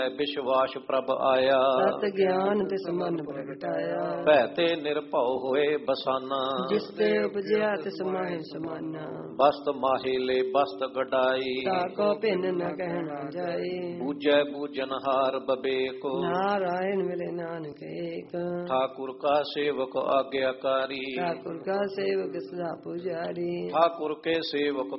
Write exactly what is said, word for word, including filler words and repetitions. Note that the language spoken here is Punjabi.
ਵਿਸ਼ਵਾਸ ਪ੍ਰਭ ਆਇਆ, ਸਤ ਗਿਆਨ ਤਿਸ ਮਨ ਪ੍ਰਗਟਾਇਆ। ਭੈ ਤੇ ਨਿਰਭਉ ਹੋਏ ਬਸਾਨਾ, ਜਿਸ ਤੇ ਉਪਜਿਆ ਤਿਸ ਮਾਹਿ ਸਮਾਨਾ। ਬਸਤ ਮਾਹੀ ਲੈ ਬਸਤ ਗਡਾਈ, ਤਾ ਕੋ ਭਿੰਨ ਨ ਕਹਿਣਾ ਜਾਏ। ਬੂਝੈ ਬੂਝਨਹਾਰ ਬਬੇਕ, ਨਾਰਾਇਣ ਮਿਲੇ ਨਾਨਕ ਏਕ। ਠਾਕੁਰ ਕਾ ਸੇਵਕ ਆਗਿਆਕਾਰੀ, ਠਾਕੁਰ ਕਾ ਸੇਵਕ ਸਦਾ ਪੁਜਾਰੀ। ਠਾਕੁਰ ਕੇ ਸੇਵਕ